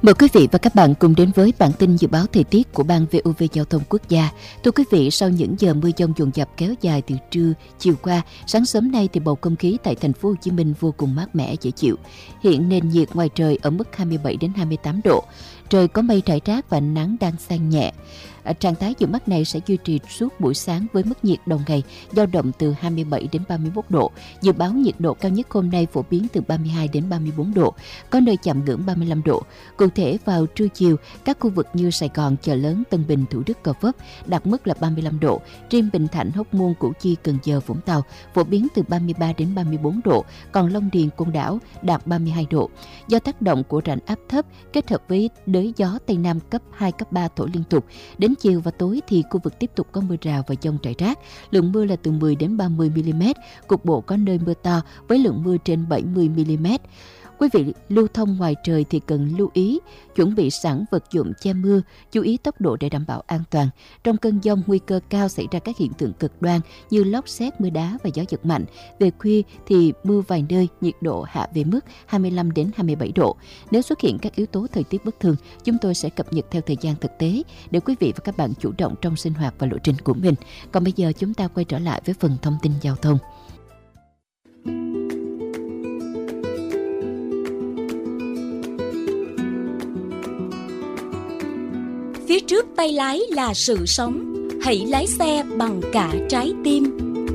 Mời quý vị và các bạn cùng đến với bản tin dự báo thời tiết của Ban VOV Giao thông Quốc gia. Thưa quý vị, sau những giờ mưa dông dồn dập kéo dài từ trưa, chiều qua, sáng sớm nay thì bầu không khí tại thành phố Hồ Chí Minh vô cùng mát mẻ dễ chịu. Hiện nền nhiệt ngoài trời ở mức 27 đến 28 độ. Trời có mây rải rác và nắng đang xen nhẹ. Trạng thái dự báo này sẽ duy trì suốt buổi sáng với mức nhiệt đầu ngày dao động từ 27 đến 31 độ. Dự báo nhiệt độ cao nhất hôm nay phổ biến từ 32 đến 34 độ, có nơi chạm ngưỡng 35 độ. Cụ thể vào trưa chiều, các khu vực như Sài Gòn, Chợ Lớn, Tân Bình, Thủ Đức, Gò Vấp đạt mức là 35 độ. Riêng Bình Thạnh, Hóc Môn, Củ Chi, Cần Giờ, Vũng Tàu phổ biến từ 33 đến 34 độ, còn Long Điền, Côn Đảo đạt 32 độ. Do tác động của rãnh áp thấp kết hợp với đới gió Tây Nam cấp 2, cấp 3 thổi liên tục, đến chiều và tối thì khu vực tiếp tục có mưa rào và dông rải rác. Lượng mưa là từ 10 đến 30 mm, cục bộ có nơi mưa to với lượng mưa trên 70 mm. Quý vị lưu thông ngoài trời thì cần lưu ý, chuẩn bị sẵn vật dụng che mưa, chú ý tốc độ để đảm bảo an toàn. Trong cơn dông nguy cơ cao xảy ra các hiện tượng cực đoan như lốc sét, mưa đá và gió giật mạnh. Về khuya thì mưa vài nơi, nhiệt độ hạ về mức 25 đến 27 độ. Nếu xuất hiện các yếu tố thời tiết bất thường, chúng tôi sẽ cập nhật theo thời gian thực tế để quý vị và các bạn chủ động trong sinh hoạt và lộ trình của mình. Còn bây giờ chúng ta quay trở lại với phần thông tin giao thông. Phía trước tay lái là sự sống, hãy lái xe bằng cả trái tim.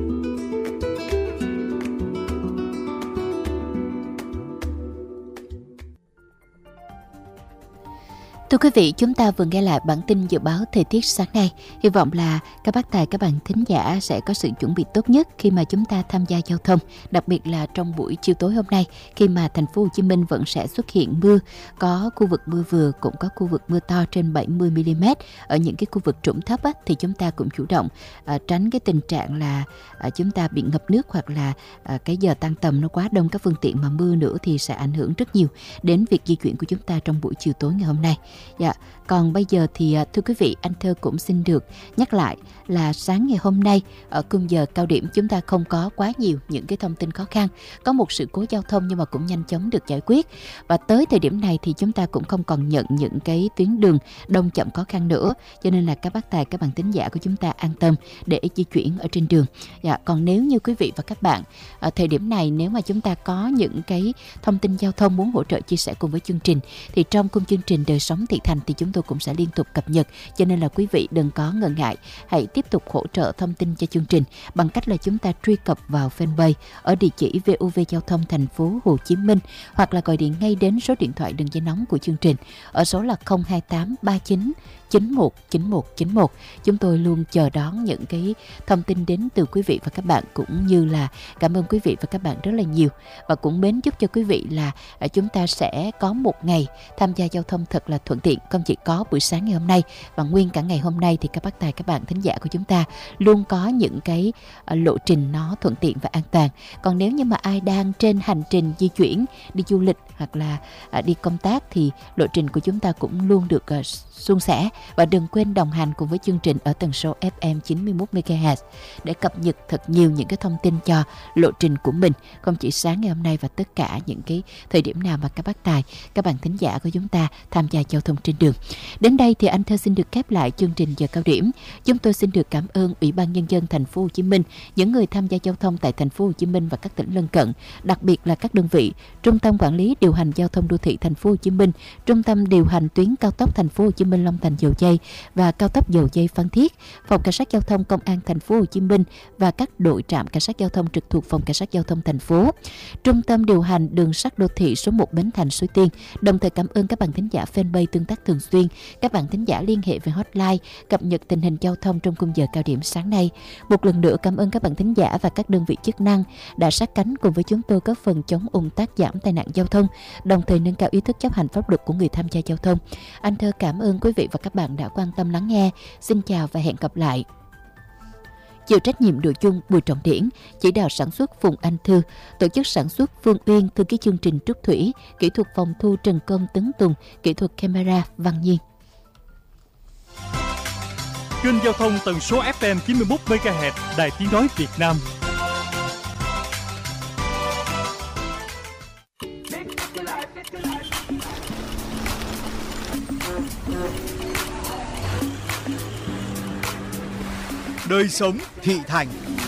Thưa quý vị, chúng ta vừa nghe lại bản tin dự báo thời tiết sáng nay. Hy vọng là các bác tài, các bạn thính giả sẽ có sự chuẩn bị tốt nhất khi mà chúng ta tham gia giao thông, đặc biệt là trong buổi chiều tối hôm nay khi mà thành phố Hồ Chí Minh vẫn sẽ xuất hiện mưa, có khu vực mưa vừa, cũng có khu vực mưa to trên 70 mm. Ở những cái khu vực trũng thấp á, thì chúng ta cũng chủ động tránh cái tình trạng là chúng ta bị ngập nước, hoặc là cái giờ tan tầm nó quá đông các phương tiện mà mưa nữa thì sẽ ảnh hưởng rất nhiều đến việc di chuyển của chúng ta trong buổi chiều tối ngày hôm nay. Dạ, còn bây giờ thì thưa quý vị, anh Thơ cũng xin được nhắc lại là sáng ngày hôm nay ở khung giờ cao điểm chúng ta không có quá nhiều những cái thông tin khó khăn. Có một sự cố giao thông nhưng mà cũng nhanh chóng được giải quyết. Và tới thời điểm này thì chúng ta cũng không còn nhận những cái tuyến đường đông chậm khó khăn nữa. Cho nên là các bác tài, các bạn thính giả của chúng ta an tâm để di chuyển ở trên đường. Dạ, còn nếu như quý vị và các bạn ở thời điểm này nếu mà chúng ta có những cái thông tin giao thông muốn hỗ trợ chia sẻ cùng với chương trình thì trong khung chương trình Đời Sống Thị Thành thì chúng tôi cũng sẽ liên tục cập nhật, cho nên là quý vị đừng có ngần ngại, hãy tiếp tục hỗ trợ thông tin cho chương trình bằng cách là chúng ta truy cập vào fanpage ở địa chỉ VOV Giao thông thành phố Hồ Chí Minh, hoặc là gọi điện ngay đến số điện thoại đường dây nóng của chương trình ở số là 028 39 91 91 91. Chúng tôi luôn chờ đón những cái thông tin đến từ quý vị và các bạn, cũng như là cảm ơn quý vị và các bạn rất là nhiều, và cũng mến chúc cho quý vị là chúng ta sẽ có một ngày tham gia giao thông thật là thuận tiện, không chỉ có buổi sáng ngày hôm nay và nguyên cả ngày hôm nay thì các bác tài, các bạn thính giả của chúng ta luôn có những cái lộ trình nó thuận tiện và an toàn. Còn nếu như mà ai đang trên hành trình di chuyển đi du lịch hoặc là đi công tác thì lộ trình của chúng ta cũng luôn được suôn sẻ. Và đừng quên đồng hành cùng với chương trình ở tần số FM 91 MHz để cập nhật thật nhiều những cái thông tin cho lộ trình của mình, không chỉ sáng ngày hôm nay và tất cả những cái thời điểm nào mà các bác tài, các bạn thính giả của chúng ta tham gia giao thông trên đường. Đến đây thì anh Thơ xin được khép lại chương trình giờ cao điểm. Chúng tôi xin được cảm ơn Ủy ban Nhân dân thành phố Hồ Chí Minh, những người tham gia giao thông tại thành phố Hồ Chí Minh và các tỉnh lân cận, đặc biệt là các đơn vị Trung tâm Quản lý Điều hành Giao thông Đô thị thành phố Hồ Chí Minh, Trung tâm Điều hành tuyến cao tốc thành phố Hồ Chí Minh Long Thành Dầu Giây và cao tốc Dầu Giây Phan Thiết, Phòng Cảnh sát Giao thông Công an thành phố Hồ Chí Minh và các đội trạm cảnh sát giao thông trực thuộc Phòng Cảnh sát Giao thông thành phố, Trung tâm Điều hành Đường sắt Đô thị số 1 Bến Thành Suối Tiên. Đồng thời cảm ơn các bạn thính giả fanpage tương tác thường xuyên, các bạn thính giả liên hệ về hotline cập nhật tình hình giao thông trong khung giờ cao điểm sáng nay. Một lần nữa cảm ơn các bạn thính giả và các đơn vị chức năng đã sát cánh cùng với chúng tôi góp phần chống ùn tắc, giảm tai nạn giao thông, đồng thời nâng cao ý thức chấp hành pháp luật của người tham gia giao thông. Anh Thơ cảm ơn quý vị và các bạn đã quan tâm lắng nghe. Xin chào và hẹn gặp lại. Chịu trách nhiệm nội dung Bùi Trọng Điển, chỉ đạo sản xuất Phùng Anh Thư, tổ chức sản xuất Phương Uyên, thư ký chương trình Trúc Thủy, kỹ thuật phòng thu Trần Công Tấn Tùng, kỹ thuật camera Văn Nhiên. Kênh giao thông tần số FM 91 MHz, Đài Tiếng nói Việt Nam. Đời sống thị thành.